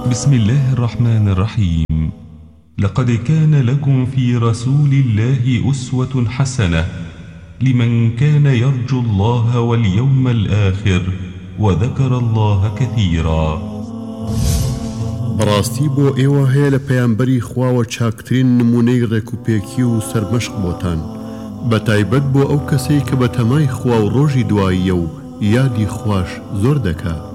بسم الله الرحمن الرحيم. لقد كان لكم في رسول الله أسوة حسنة لمن كان يرجو الله واليوم الآخر وذكر الله كثيرا. بەڕاستی بۆ ئێوە هەیە لە پەیامبەری خواوە چاکترین نمونەی ڕێکوپێکی و سەرمەشق بۆتان، بە تایبەت بۆ ئەو کەسەی کە بە تەمای خوا و ڕۆژی دواییە و یادی خوش زۆر دەکات.